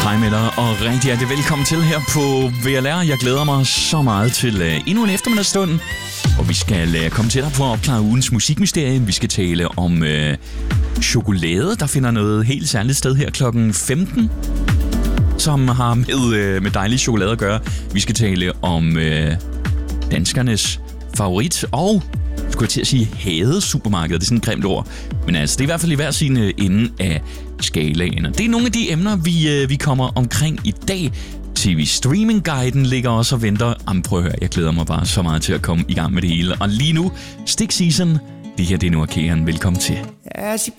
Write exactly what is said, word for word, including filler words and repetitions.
Hej med dig, og rigtig hjertelig velkommen til her på V L R. Jeg glæder mig så meget til uh, endnu en eftermiddagsstund, hvor vi skal uh, komme til dig på at opklare ugens musikmysterie. Vi skal tale om uh, chokolade, der finder noget helt særligt sted her klokken femten, som har med, uh, med dejlig chokolade at gøre. Vi skal tale om uh, danskernes favorit og, skulle jeg til at sige, hade supermarked. Det er sådan et grimt ord. Men altså, det er i hvert fald i hver sin uh, ende af skalaen. Det er nogle af de emner, vi, uh, vi kommer omkring i dag. T V-streaming-guiden ligger også og venter. Jamen, prøv at høre, jeg glæder mig bare så meget til at komme i gang med det hele. Og lige nu, Stick Season. Det her, det er nu Arkean. Velkommen til. As you